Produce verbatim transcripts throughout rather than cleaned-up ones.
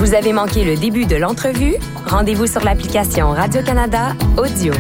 Vous avez manqué le début de l'entrevue? Rendez-vous sur l'application Radio-Canada Audio.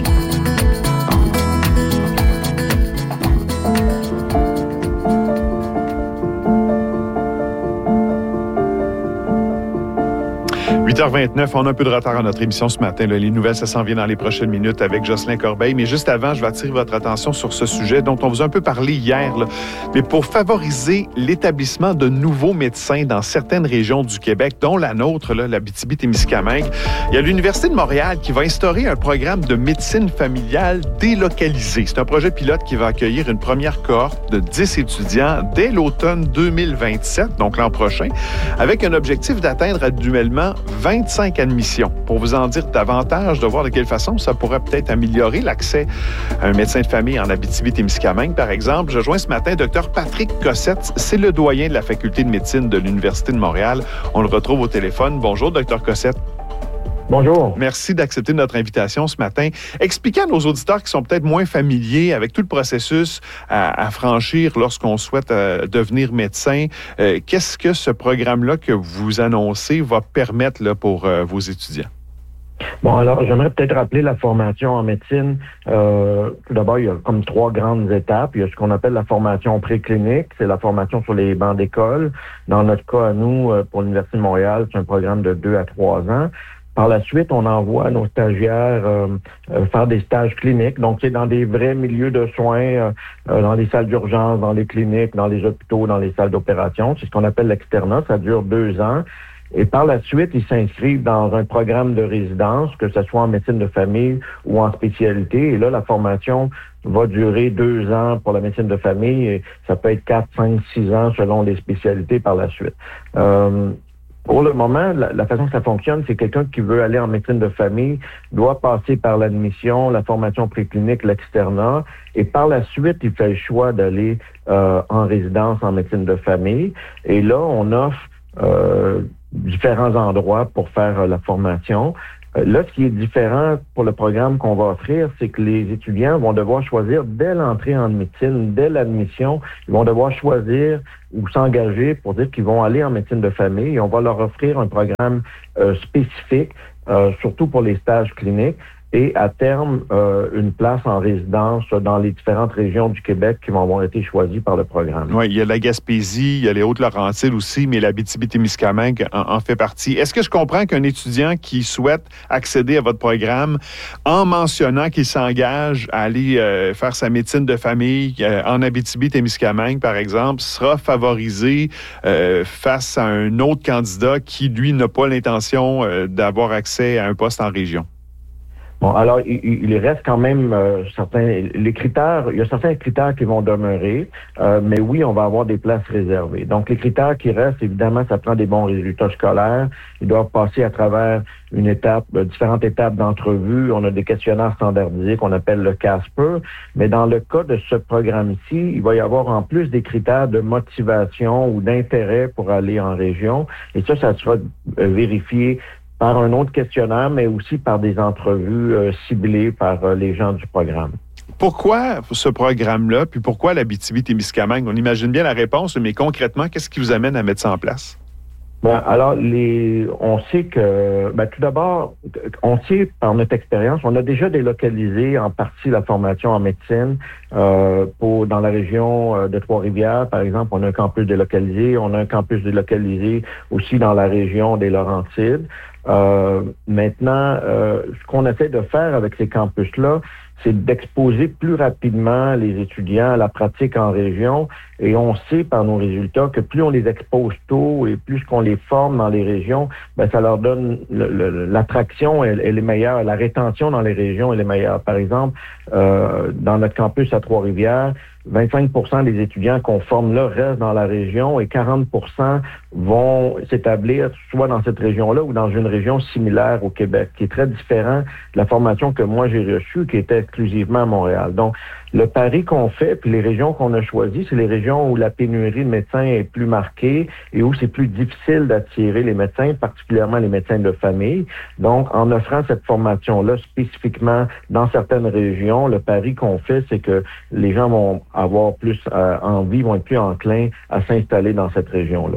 huit heures vingt-neuf, on a un peu de retard à notre émission ce matin. Là. Les nouvelles, ça s'en vient dans les prochaines minutes avec Jocelyn Corbeil. Mais juste avant, je vais attirer votre attention sur ce sujet dont on vous a un peu parlé hier. Là. Mais pour favoriser l'établissement de nouveaux médecins dans certaines régions du Québec, dont la nôtre, là, l'Abitibi-Témiscamingue, il y a l'Université de Montréal qui va instaurer un programme de médecine familiale délocalisée. C'est un projet pilote qui va accueillir une première cohorte de dix étudiants dès l'automne deux mille vingt-sept, donc l'an prochain, avec un objectif d'atteindre annuellement vingt-cinq admissions. Pour vous en dire davantage, de voir de quelle façon ça pourrait peut-être améliorer l'accès à un médecin de famille en Abitibi-Témiscamingue, par exemple, je joins ce matin Dr Patrick Cossette. C'est le doyen de la Faculté de médecine de l'Université de Montréal. On le retrouve au téléphone. Bonjour, Dr Cossette. Bonjour. Merci d'accepter notre invitation ce matin. Expliquez à nos auditeurs qui sont peut-être moins familiers avec tout le processus à, à franchir lorsqu'on souhaite euh, devenir médecin, euh, qu'est-ce que ce programme-là que vous annoncez va permettre là, pour euh, vos étudiants? Bon, alors, j'aimerais peut-être rappeler la formation en médecine. Euh, tout d'abord, il y a comme trois grandes étapes. Il y a ce qu'on appelle la formation préclinique. C'est la formation sur les bancs d'école. Dans notre cas, à nous, pour l'Université de Montréal, c'est un programme de deux à trois ans. Par la suite, on envoie nos stagiaires euh, euh, faire des stages cliniques. Donc, c'est dans des vrais milieux de soins, euh, euh, dans les salles d'urgence, dans les cliniques, dans les hôpitaux, dans les salles d'opération. C'est ce qu'on appelle l'externat. Ça dure deux ans. Et par la suite, ils s'inscrivent dans un programme de résidence, que ce soit en médecine de famille ou en spécialité. Et là, la formation va durer deux ans pour la médecine de famille. Et ça peut être quatre, cinq, six ans selon les spécialités par la suite. Euh, Pour le moment, la, la façon que ça fonctionne, c'est quelqu'un qui veut aller en médecine de famille doit passer par l'admission, la formation préclinique, l'externat, et par la suite, il fait le choix d'aller euh, en résidence en médecine de famille. Et là, on offre euh, différents endroits pour faire euh, la formation. Là, ce qui est différent pour le programme qu'on va offrir, c'est que les étudiants vont devoir choisir dès l'entrée en médecine, dès l'admission, ils vont devoir choisir ou s'engager pour dire qu'ils vont aller en médecine de famille. Et on va leur offrir un programme euh, spécifique, euh, surtout pour les stages cliniques, et à terme, euh, une place en résidence dans les différentes régions du Québec qui vont avoir été choisies par le programme. Oui, il y a la Gaspésie, il y a les Hautes-Laurentides aussi, mais l'Abitibi-Témiscamingue en, en fait partie. Est-ce que je comprends qu'un étudiant qui souhaite accéder à votre programme, en mentionnant qu'il s'engage à aller euh, faire sa médecine de famille euh, en Abitibi-Témiscamingue, par exemple, sera favorisé euh, face à un autre candidat qui, lui, n'a pas l'intention euh, d'avoir accès à un poste en région? Bon, alors, il, il reste quand même euh, certains... Les critères, il y a certains critères qui vont demeurer, euh, mais oui, on va avoir des places réservées. Donc, les critères qui restent, évidemment, ça prend des bons résultats scolaires. Ils doivent passer à travers une étape, euh, différentes étapes d'entrevue. On a des questionnaires standardisés qu'on appelle le CASPER. Mais dans le cas de ce programme-ci, il va y avoir en plus des critères de motivation ou d'intérêt pour aller en région. Et ça, ça sera euh, vérifié par un autre questionnaire, mais aussi par des entrevues euh, ciblées par euh, les gens du programme. Pourquoi ce programme-là, puis pourquoi l'Abitibi-Témiscamingue? On imagine bien la réponse, mais concrètement, qu'est-ce qui vous amène à mettre ça en place? Ben, alors, les, on sait que, ben, tout d'abord, on sait par notre expérience, on a déjà délocalisé en partie la formation en médecine euh, pour dans la région euh, de Trois-Rivières, par exemple, on a un campus délocalisé, on a un campus délocalisé aussi dans la région des Laurentides. Euh, maintenant, euh, ce qu'on essaie de faire avec ces campus-là, c'est d'exposer plus rapidement les étudiants à la pratique en région. Et on sait par nos résultats que plus on les expose tôt et plus qu'on les forme dans les régions, ben ça leur donne le, le, l'attraction, elle, elle est meilleure, la rétention dans les régions, elle est meilleure. Par exemple, euh, dans notre campus à Trois-Rivières, vingt-cinq pour cent des étudiants qu'on forme là restent dans la région et quarante pour cent vont s'établir soit dans cette région-là ou dans une région similaire au Québec, qui est très différent de la formation que moi j'ai reçue, qui était exclusivement à Montréal. Donc, le pari qu'on fait, puis les régions qu'on a choisies, c'est les régions où la pénurie de médecins est plus marquée et où c'est plus difficile d'attirer les médecins, particulièrement les médecins de famille. Donc, en offrant cette formation-là spécifiquement dans certaines régions, le pari qu'on fait, c'est que les gens vont avoir plus euh, envie, vont être plus enclins à s'installer dans cette région-là. Oui, mais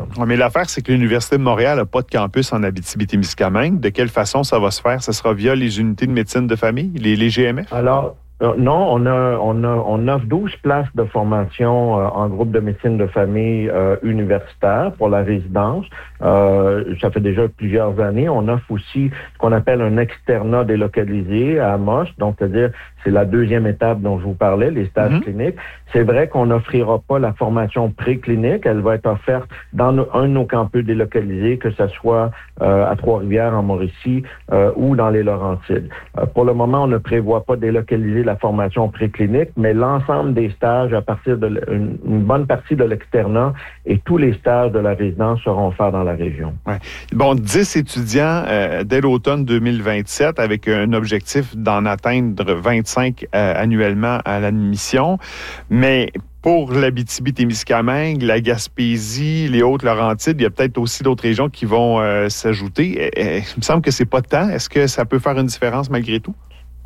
l'affaire, c'est que l'Université de Montréal n'a pas de campus en Abitibi-Témiscamingue. De quelle façon ça va se faire? Ça sera via les unités de médecine de famille, les, les G M F? Alors, euh, non, on a, on a, on offre douze places de formation euh, en groupe de médecine de famille euh, universitaire pour la résidence. Euh, ça fait déjà plusieurs années. On offre aussi ce qu'on appelle un externat délocalisé à Amos. Donc, c'est-à-dire, c'est la deuxième étape dont je vous parlais, les stages mm-hmm. cliniques. C'est vrai qu'on n'offrira pas la formation préclinique. Elle va être offerte dans nos, un de nos campus délocalisés, que ce soit euh, à Trois-Rivières, en Mauricie euh, ou dans les Laurentides. Euh, pour le moment, on ne prévoit pas délocaliser la formation préclinique, mais l'ensemble des stages à partir de une, une bonne partie de l'externat et tous les stages de la résidence seront faits dans la région. Ouais. Bon, dix étudiants euh, dès l'automne deux mille vingt-sept avec un objectif d'en atteindre vingt-cinq euh, annuellement à l'admission. Mais pour l'Abitibi-Témiscamingue, la Gaspésie, les Hautes-Laurentides, il y a peut-être aussi d'autres régions qui vont euh, s'ajouter. Il me semble que c'est pas de temps. Est-ce que ça peut faire une différence malgré tout?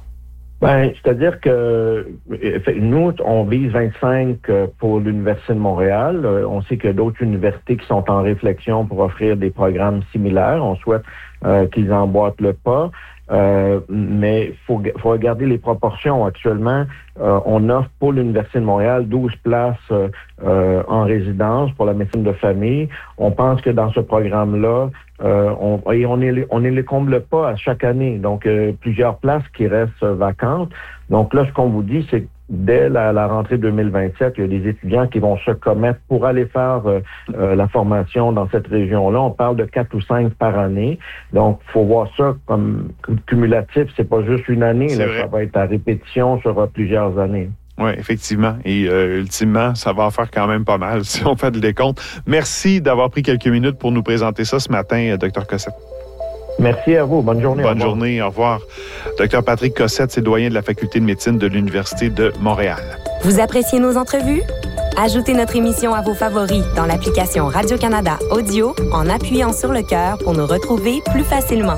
Ben, c'est-à-dire que nous, on vise vingt-cinq pour l'Université de Montréal. On sait qu'il y a d'autres universités qui sont en réflexion pour offrir des programmes similaires. On souhaite euh, qu'ils emboîtent le pas. Euh, mais il faut, faut regarder les proportions. Actuellement, euh, on offre pour l'Université de Montréal douze places euh, euh, en résidence pour la médecine de famille. On pense que dans ce programme-là, euh, on, et on ne on les comble pas à chaque année. Donc, euh, plusieurs places qui restent vacantes. Donc là, ce qu'on vous dit, c'est que dès la, la rentrée deux mille vingt-sept, il y a des étudiants qui vont se commettre pour aller faire euh, euh, la formation dans cette région-là. On parle de quatre ou cinq par année. Donc, il faut voir ça comme cumulatif. C'est pas juste une année. Là, ça va être à répétition sur euh, plusieurs années. Oui, effectivement. Et euh, ultimement, ça va en faire quand même pas mal si on fait le décompte. Merci d'avoir pris quelques minutes pour nous présenter ça ce matin, Dr Cossette. Merci à vous. Bonne journée. Bonne journée. Au revoir. Dr Patrick Cossette, c'est doyen de la Faculté de médecine de l'Université de Montréal. Vous appréciez nos entrevues? Ajoutez notre émission à vos favoris dans l'application Radio-Canada Audio en appuyant sur le cœur pour nous retrouver plus facilement.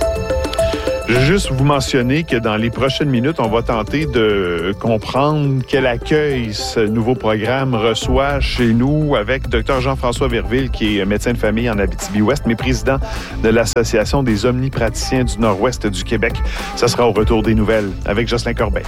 Je veux juste vous mentionner que dans les prochaines minutes, on va tenter de comprendre quel accueil ce nouveau programme reçoit chez nous avec Dr Jean-François Verville, qui est médecin de famille en Abitibi-Ouest, mais président de l'Association des omnipraticiens du Nord-Ouest du Québec. Ça sera au retour des nouvelles avec Jocelyn Corbeil.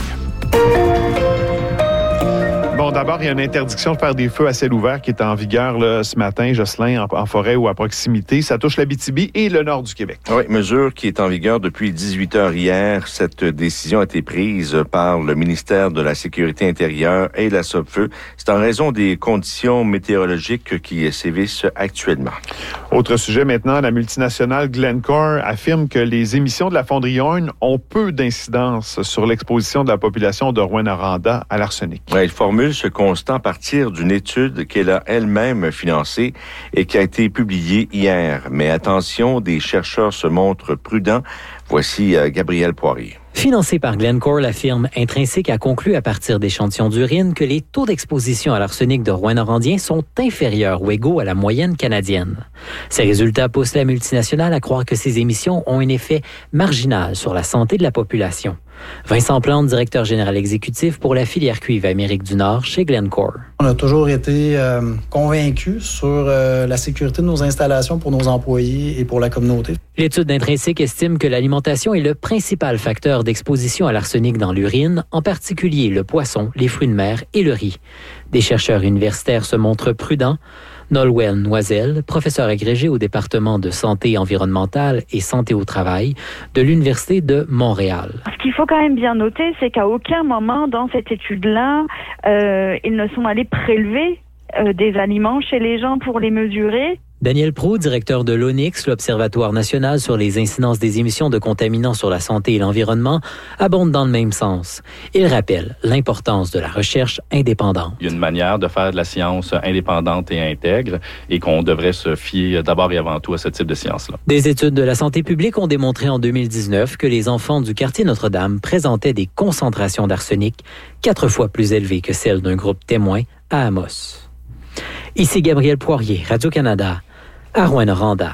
Bon, d'abord, il y a une interdiction de faire des feux à ciel ouvert qui est en vigueur là, ce matin, Jocelyn, en, en forêt ou à proximité. Ça touche l'Abitibi et le nord du Québec. Oui, mesure qui est en vigueur depuis dix-huit heures hier. Cette décision a été prise par le ministère de la Sécurité intérieure et la SOPFEU. C'est en raison des conditions météorologiques qui sévissent actuellement. Autre sujet maintenant, la multinationale Glencore affirme que les émissions de la fonderie Horn ont peu d'incidence sur l'exposition de la population de Rouyn-Noranda à l'arsenic. Oui, il formule ce constat à partir d'une étude qu'elle a elle-même financée et qui a été publiée hier. Mais attention, des chercheurs se montrent prudents. Voici euh, Gabriel Poirier. Financée par Glencore, la firme Intrinsique a conclu à partir d'échantillons d'urine que les taux d'exposition à l'arsenic de Rouyn-Norandien sont inférieurs ou égaux à la moyenne canadienne. Ces résultats poussent la multinationale à croire que ces émissions ont un effet marginal sur la santé de la population. Vincent Plante, directeur général exécutif pour la filière cuivre Amérique du Nord chez Glencore. On a toujours été euh, convaincus sur euh, la sécurité de nos installations pour nos employés et pour la communauté. L'étude d'Intrinsique estime que l'alimentation est le principal facteur d'exposition à l'arsenic dans l'urine, en particulier le poisson, les fruits de mer et le riz. Des chercheurs universitaires se montrent prudents. Nolwenn Noiselle, professeur agrégé au département de santé environnementale et santé au travail de l'Université de Montréal. Ce qu'il faut quand même bien noter, c'est qu'à aucun moment dans cette étude-là, euh, ils ne sont allés prélever euh, des aliments chez les gens pour les mesurer. Daniel Proulx, directeur de l'O N I X, l'Observatoire national sur les incidences des émissions de contaminants sur la santé et l'environnement, abonde dans le même sens. Il rappelle l'importance de la recherche indépendante. Il y a une manière de faire de la science indépendante et intègre et qu'on devrait se fier d'abord et avant tout à ce type de science-là. Des études de la santé publique ont démontré en deux mille dix-neuf que les enfants du quartier Notre-Dame présentaient des concentrations d'arsenic quatre fois plus élevées que celles d'un groupe témoin à Amos. Ici Gabriel Poirier, Radio-Canada. À Rouyn-Noranda.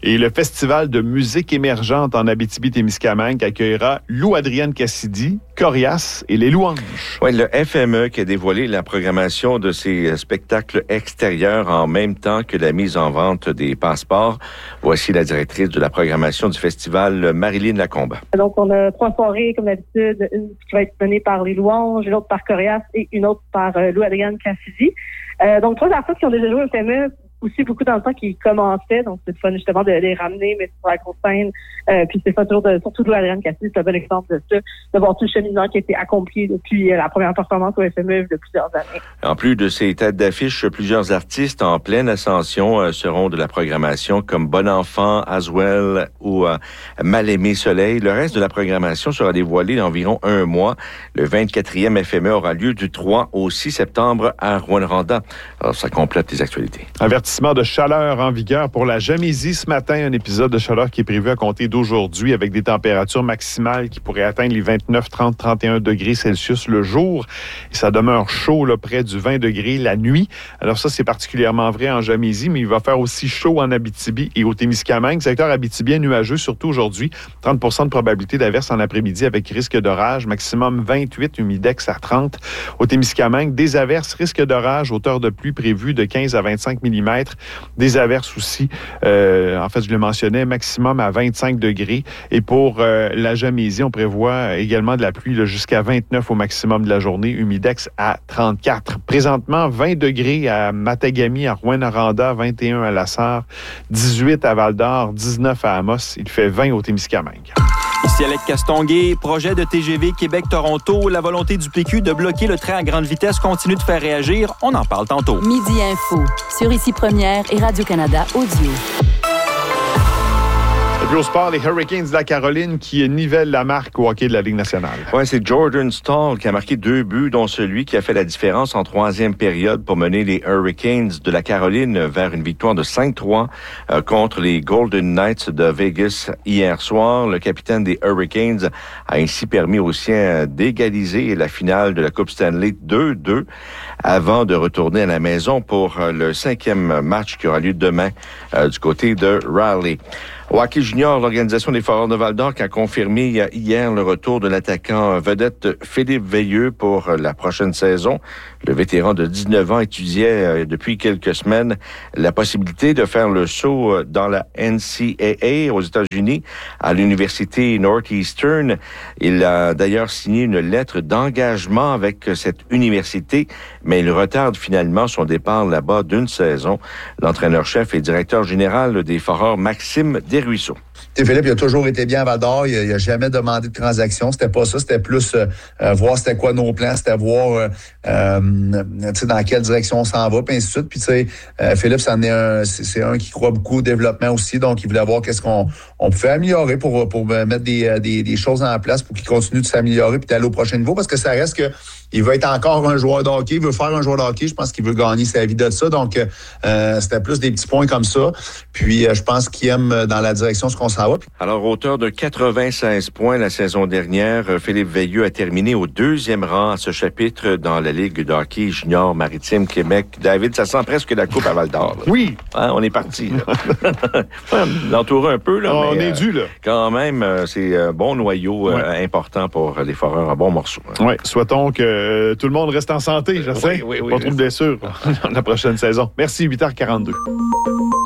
Et le Festival de musique émergente en Abitibi-Témiscamingue accueillera Lou Adrienne Cassidy, Corias et les Louanges. Oui, le F M E qui a dévoilé la programmation de ces spectacles extérieurs en même temps que la mise en vente des passeports. Voici la directrice de la programmation du festival, Marilyn Lacombe. Donc, on a trois soirées, comme d'habitude, une qui va être menée par les Louanges, une autre par Corias et une autre par euh, Lou Adrienne Cassidy. Euh, donc, trois artistes qui ont déjà joué au F M E, aussi beaucoup dans le temps qui commençaient, donc c'est fun justement de les ramener, mais sur la grosse scène. Euh, puis c'est fun toujours de, surtout Lou Adrienne Cassidy, c'est un bon exemple de ça, de voir tout le cheminement qui a été accompli depuis euh, la première performance au F M E de plusieurs années. En plus de ces têtes d'affiche, plusieurs artistes en pleine ascension euh, seront de la programmation comme Bon Enfant, Aswell ou euh, Mal-Aimé Soleil. Le reste de la programmation sera dévoilé dans environ un mois. Le vingt-quatrième F M E aura lieu du trois au six septembre à Rouyn-Noranda. Alors, ça complète les actualités. Avertissement de chaleur en vigueur pour la Jamaisie ce matin. Un épisode de chaleur qui est prévu à compter d'aujourd'hui avec des températures maximales qui pourraient atteindre les vingt-neuf, trente, trente et un degrés Celsius le jour. Et ça demeure chaud là, près du vingt degrés la nuit. Alors ça, c'est particulièrement vrai en Jamaisie, mais il va faire aussi chaud en Abitibi et au Témiscamingue. Secteur abitibien nuageux, surtout aujourd'hui. trente pour cent de probabilité d'averse en après-midi avec risque d'orage. Maximum vingt-huit, humidex à trente. Au Témiscamingue, des averses, risque d'orage, hauteur de pluie prévue de quinze à vingt-cinq millimètres. Des averses aussi, euh, en fait, je le mentionnais, maximum à vingt-cinq degrés. Et pour euh, la Jamaisie, on prévoit également de la pluie là, jusqu'à vingt-neuf au maximum de la journée, humidex à trente-quatre. Présentement, vingt degrés à Matagami, à Rouyn-Noranda, vingt et un à La Sarre, dix-huit à Val-d'Or, dix-neuf à Amos. Il fait vingt au Témiscamingue. Ici Alec Castonguay, projet de T G V Québec-Toronto. La volonté du P Q de bloquer le train à grande vitesse continue de faire réagir. On en parle tantôt. Midi Info, sur Ici Première et Radio-Canada Audio. Et puis au sport, les Hurricanes de la Caroline qui nivellent la marque au hockey de la Ligue nationale. Oui, c'est Jordan Staal qui a marqué deux buts, dont celui qui a fait la différence en troisième période pour mener les Hurricanes de la Caroline vers une victoire de cinq trois euh, contre les Golden Knights de Vegas hier soir. Le capitaine des Hurricanes a ainsi permis aux siens d'égaliser la finale de la Coupe Stanley deux deux avant de retourner à la maison pour le cinquième match qui aura lieu demain euh, du côté de Raleigh. Au hockey junior, l'Organisation des Foreurs de Val-d'Or a confirmé hier le retour de l'attaquant vedette Philippe Veilleux pour la prochaine saison. Le vétéran de dix-neuf ans étudiait depuis quelques semaines la possibilité de faire le saut dans la N C A A aux États-Unis à l'Université Northeastern. Il a d'ailleurs signé une lettre d'engagement avec cette université, mais il retarde finalement son départ là-bas d'une saison. L'entraîneur-chef et directeur général des Foreurs, Maxime Desruisseaux. Philippe, il a toujours été bien à Val-d'Or. Il n'a jamais demandé de transaction. C'était pas ça. C'était plus euh, euh, voir c'était quoi nos plans. C'était voir euh, euh, dans quelle direction on s'en va, puis ainsi de suite. Puis tu sais, euh, Philippe, c'en est un, c'est, c'est un qui croit beaucoup au développement aussi. Donc, il voulait voir qu'est-ce qu'on on pouvait améliorer pour, pour mettre des, des, des choses en place pour qu'il continue de s'améliorer puis d'aller au prochain niveau. Parce que ça reste que il veut être encore un joueur de hockey. Il veut faire un joueur de hockey. Je pense qu'il veut gagner sa vie de ça. Donc, euh, c'était plus des petits points comme ça. Puis, euh, je pense qu'il aime dans la direction ce qu'on s'en va. Alors, auteur de quatre-vingt-seize points la saison dernière, Philippe Veilleux a terminé au deuxième rang à ce chapitre dans la Ligue de hockey junior maritime Québec. David, ça sent presque la coupe à Val-d'Or. Là. Oui. Hein, on est parti. L'entourer un peu. Là, on mais, est dû, là. Euh, quand même, c'est un bon noyau ouais. euh, important pour les Foreurs, un bon morceau. Hein. Oui, souhaitons que euh, tout le monde reste en santé, je sais. Oui, oui, oui, pas trop de blessures la prochaine saison. Merci, huit heures quarante-deux.